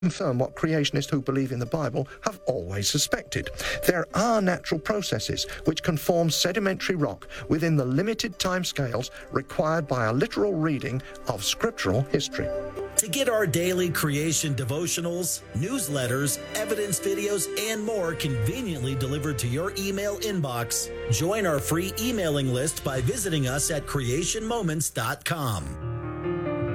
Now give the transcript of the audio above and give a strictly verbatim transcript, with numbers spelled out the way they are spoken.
confirm what creationists who believe in the Bible have always suspected. There are natural processes which can form sedimentary rock within the limited timescales required by a literal reading of scriptural history. To get our daily creation devotionals, newsletters, evidence videos, and more conveniently delivered to your email inbox, join our free emailing list by visiting us at creation moments dot com.